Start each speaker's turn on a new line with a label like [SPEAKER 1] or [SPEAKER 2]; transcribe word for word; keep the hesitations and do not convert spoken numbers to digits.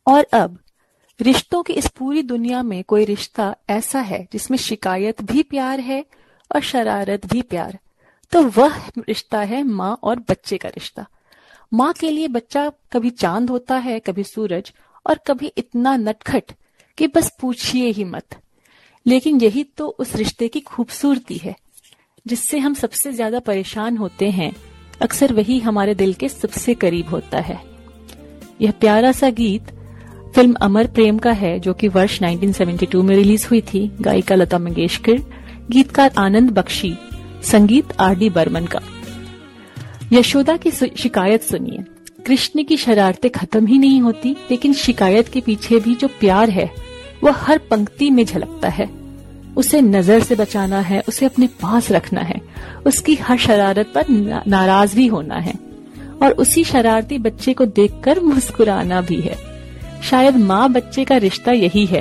[SPEAKER 1] और अब रिश्तों की इस पूरी दुनिया में कोई रिश्ता ऐसा है जिसमें शिकायत भी प्यार है और शरारत भी प्यार, तो वह रिश्ता है माँ और बच्चे का रिश्ता। माँ के लिए बच्चा कभी चांद होता है, कभी सूरज, और कभी इतना नटखट कि बस पूछिए ही मत। लेकिन यही तो उस रिश्ते की खूबसूरती है। जिससे हम सबसे ज्यादा परेशान होते हैं, अक्सर वही हमारे दिल के सबसे करीब होता है। यह प्यारा सा गीत फिल्म अमर प्रेम का है, जो कि वर्ष उन्नीस सौ बहत्तर में रिलीज हुई थी। गायिका लता मंगेशकर, गीतकार आनंद बख्शी, संगीत आर डी बर्मन का। यशोदा की शिकायत सुनिए। कृष्ण की शरारतें खत्म ही नहीं होती, लेकिन शिकायत के पीछे भी जो प्यार है वह हर पंक्ति में झलकता है। उसे नजर से बचाना है, उसे अपने पास रखना है, उसकी हर शरारत पर नाराज भी होना है, और उसी शरारती बच्चे को देखकर मुस्कुराना भी है। शायद माँ बच्चे का रिश्ता यही है